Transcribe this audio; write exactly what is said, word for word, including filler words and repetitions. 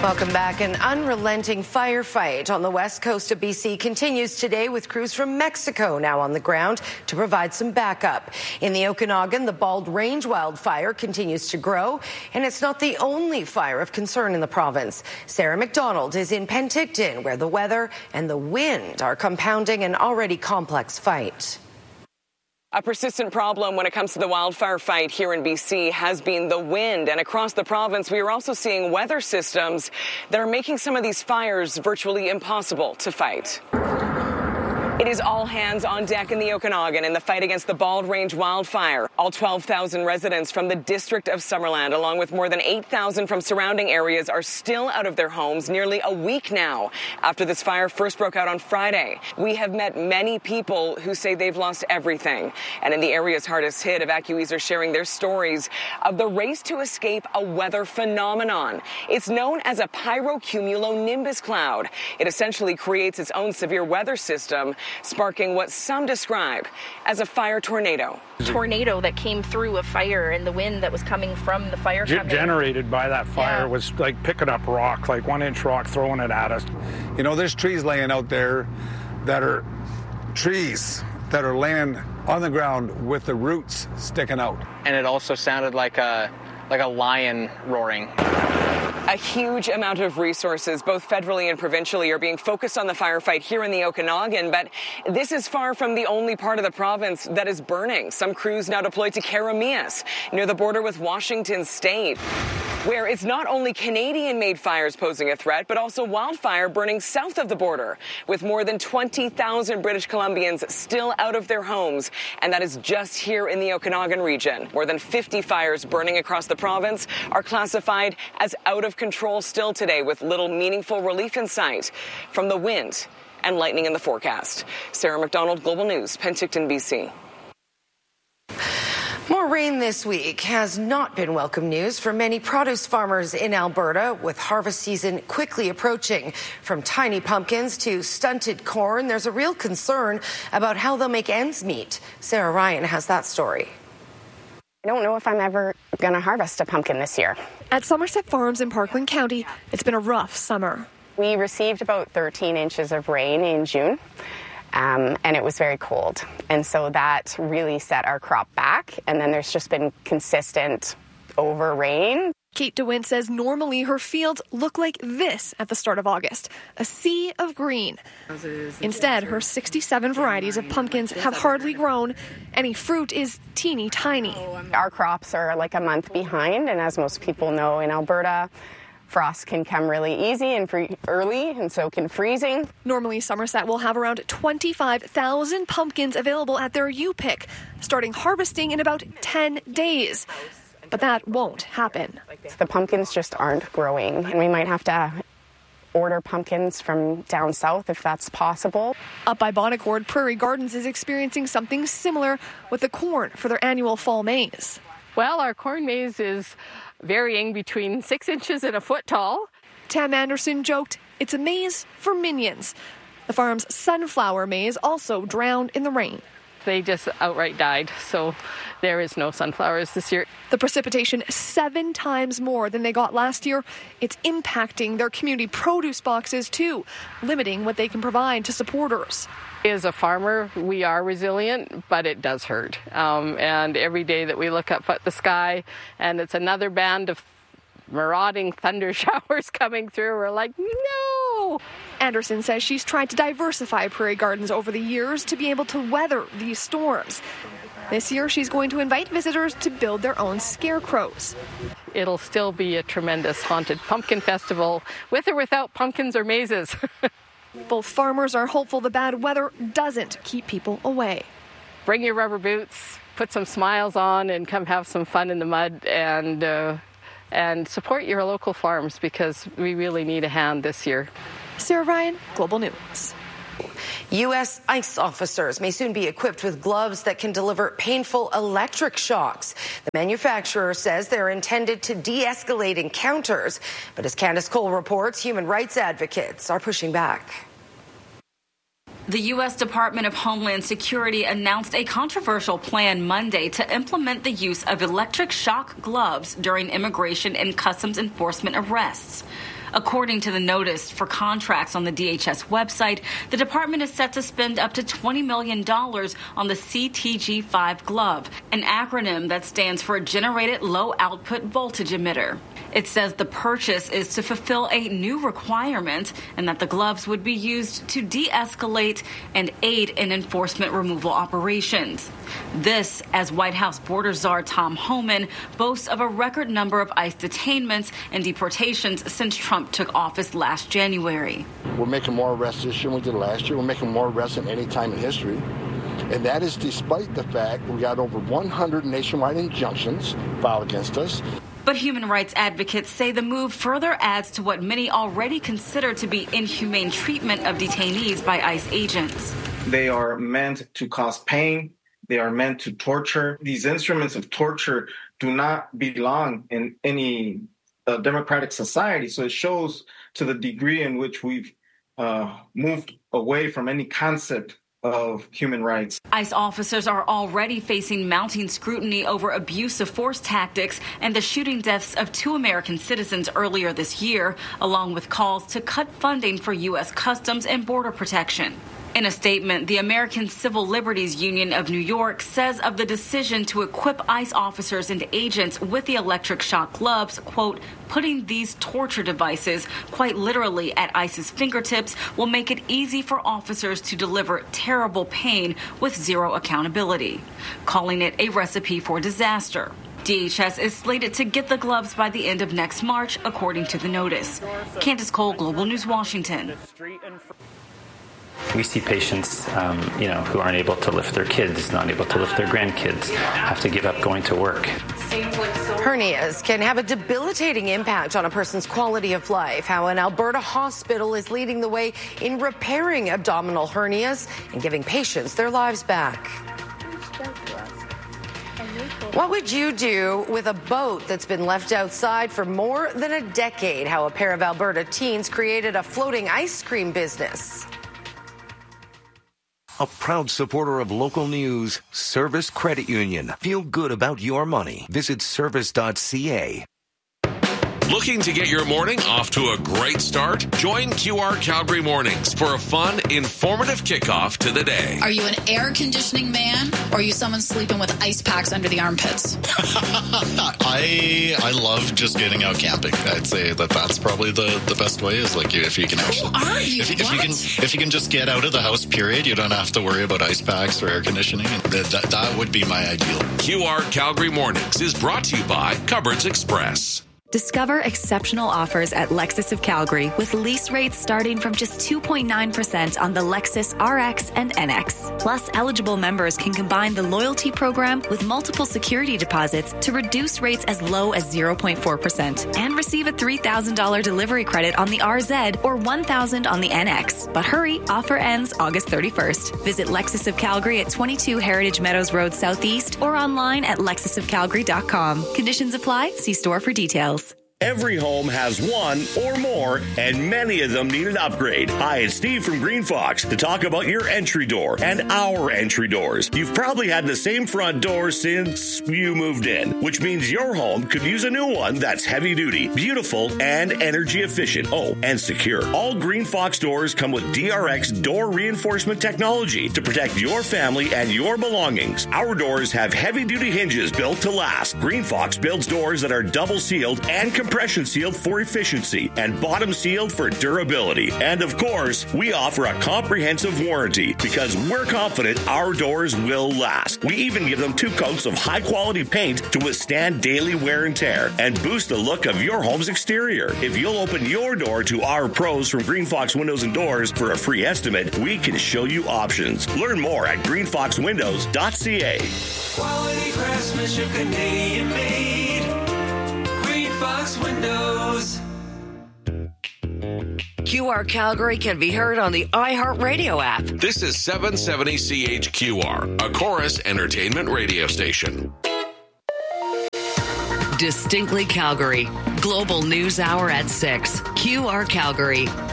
Welcome back. An unrelenting firefight on the west coast of B C continues today with crews from Mexico now on the ground to provide some backup. In the Okanagan, the Bald Range wildfire continues to grow, and it's not the only fire of concern in the province. Sarah McDonald is in Penticton, where the weather and the wind are compounding an already complex fight. A persistent problem when it comes to the wildfire fight here in B C has been the wind. And across the province, we are also seeing weather systems that are making some of these fires virtually impossible to fight. It is all hands on deck in the Okanagan in the fight against the Bald Range wildfire. All twelve thousand residents from the district of Summerland, along with more than eight thousand from surrounding areas, are still out of their homes nearly a week now after this fire first broke out on Friday. We have met many people who say they've lost everything. And in the areas hardest hit, evacuees are sharing their stories of the race to escape a weather phenomenon. It's known as a pyrocumulonimbus cloud. It essentially creates its own severe weather system, sparking what some describe as a fire tornado. Tornado that came through a fire, and the wind that was coming from the fire G- generated by that fire yeah. was like picking up rock, like one inch rock, throwing it at us. You know, there's trees laying out there that are trees that are laying on the ground with the roots sticking out. And it also sounded like a like a lion roaring. A huge amount of resources, both federally and provincially, are being focused on the firefight here in the Okanagan, but this is far from the only part of the province that is burning. Some crews now deployed to Keremeos, near the border with Washington State, where it's not only Canadian-made fires posing a threat, but also wildfire burning south of the border, with more than twenty thousand British Columbians still out of their homes, and that is just here in the Okanagan region. More than fifty fires burning across the province are classified as out of control still today, with little meaningful relief in sight from the wind and lightning in the forecast. Sarah McDonald, Global News, Penticton, B C. More rain this week has not been welcome news for many produce farmers in Alberta, with harvest season quickly approaching. From tiny pumpkins to stunted corn, there's a real concern about how they'll make ends meet. Sarah Ryan has that story. I don't know if I'm ever going to harvest a pumpkin this year. At Somerset Farms in Parkland County, it's been a rough summer. We received about thirteen inches of rain in June, um, and it was very cold. And so that really set our crop back. And then there's just been consistent over rain. Kate DeWint says normally her fields look like this at the start of August, a sea of green. Instead, her sixty-seven varieties of pumpkins have hardly grown. Any fruit is teeny tiny. Our crops are like a month behind, and as most people know, in Alberta, frost can come really easy and free early, and so can freezing. Normally, Somerset will have around twenty-five thousand pumpkins available at their U-Pick, starting harvesting in about ten days. But that won't happen. The pumpkins just aren't growing, and we might have to order pumpkins from down south if that's possible. Up by Bonaccord, Prairie Gardens is experiencing something similar with the corn for their annual fall maize. Well, our corn maize is varying between six inches and a foot tall. Tam Anderson joked, it's a maize for minions. The farm's sunflower maize also drowned in the rain. They just outright died, so there is no sunflowers this year. The precipitation seven times more than they got last year. It's impacting their community produce boxes too, limiting what they can provide to supporters. As a farmer, we are resilient, but it does hurt. Um, and every day that we look up at the sky and it's another band of marauding thunder showers coming through, we're like, no! Anderson says she's tried to diversify Prairie Gardens over the years to be able to weather these storms. This year, she's going to invite visitors to build their own scarecrows. It'll still be a tremendous haunted pumpkin festival, with or without pumpkins or mazes. Both farmers are hopeful the bad weather doesn't keep people away. Bring your rubber boots, put some smiles on, and come have some fun in the mud, and uh, and support your local farms, because we really need a hand this year. Sarah Ryan, Global News. U S ICE officers may soon be equipped with gloves that can deliver painful electric shocks. The manufacturer says they're intended to de-escalate encounters. But as Candace Cole reports, human rights advocates are pushing back. The U S Department of Homeland Security announced a controversial plan Monday to implement the use of electric shock gloves during immigration and customs enforcement arrests. According to the notice for contracts on the D H S website, the department is set to spend up to twenty million dollars on the C T G five glove, an acronym that stands for a generated low output voltage emitter. It says the purchase is to fulfill a new requirement and that the gloves would be used to de-escalate and aid in enforcement removal operations. This, as White House border czar Tom Homan boasts of a record number of ICE detainments and deportations since Trump took office last January. We're making more arrests this year than we did last year. We're making more arrests than any time in history. And that is despite the fact we got over one hundred nationwide injunctions filed against us. But human rights advocates say the move further adds to what many already consider to be inhumane treatment of detainees by ICE agents. They are meant to cause pain. They are meant to torture. These instruments of torture do not belong in any uh, democratic society. So it shows to the degree in which we've uh, moved away from any concept of human rights. ICE officers are already facing mounting scrutiny over abuse of force tactics and the shooting deaths of two American citizens earlier this year, along with calls to cut funding for U S Customs and Border Protection. In a statement, the American Civil Liberties Union of New York says of the decision to equip ICE officers and agents with the electric shock gloves, quote, putting these torture devices quite literally at ICE's fingertips will make it easy for officers to deliver terrible pain with zero accountability, calling it a recipe for disaster. D H S is slated to get the gloves by the end of next March, according to the notice. Candace Cole, Global News, Washington. We see patients, um, you know, who aren't able to lift their kids, not able to lift their grandkids, have to give up going to work. Hernias can have a debilitating impact on a person's quality of life. How an Alberta hospital is leading the way in repairing abdominal hernias and giving patients their lives back. What would you do with a boat that's been left outside for more than a decade? How a pair of Alberta teens created a floating ice cream business. A proud supporter of local news, Service Credit Union. Feel good about your money. Visit service dot c a. Looking to get your morning off to a great start? Join Q R Calgary Mornings for a fun, informative kickoff to the day. Are you an air conditioning man, or are you someone sleeping with ice packs under the armpits? I I love just getting out camping. I'd say that that's probably the, the best way, is like if you can actually... Who are you? If, if you can if you can just get out of the house, period, you don't have to worry about ice packs or air conditioning. That, that, that would be my ideal. Q R Calgary Mornings is brought to you by Cupboards Express. Discover exceptional offers at Lexus of Calgary with lease rates starting from just two point nine percent on the Lexus R X and N X. Plus, eligible members can combine the loyalty program with multiple security deposits to reduce rates as low as zero point four percent and receive a three thousand dollars delivery credit on the R Z or one thousand dollars on the N X. But hurry, offer ends August thirty-first. Visit Lexus of Calgary at twenty-two Heritage Meadows Road Southeast or online at lexus of calgary dot com. Conditions apply. See store for details. Every home has one or more, and many of them need an upgrade. Hi, it's Steve from Green Fox to talk about your entry door and our entry doors. You've probably had the same front door since you moved in, which means your home could use a new one that's heavy duty, beautiful, and energy efficient. Oh, and secure. All Green Fox doors come with D R X door reinforcement technology to protect your family and your belongings. Our doors have heavy duty hinges built to last. Green Fox builds doors that are double sealed and compression sealed for efficiency and bottom sealed for durability. And of course, we offer a comprehensive warranty because we're confident our doors will last. We even give them two coats of high quality paint to withstand daily wear and tear and boost the look of your home's exterior. If you'll open your door to our pros from Green Fox Windows and Doors for a free estimate, we can show you options. Learn more at green fox windows dot c a. Quality craftsmanship, Canadian made. Fox Windows. Q R Calgary can be heard on the iHeartRadio app. This is seven seventy C H Q R, a Chorus Entertainment radio station. Distinctly Calgary. Global News Hour at six. Q R Calgary.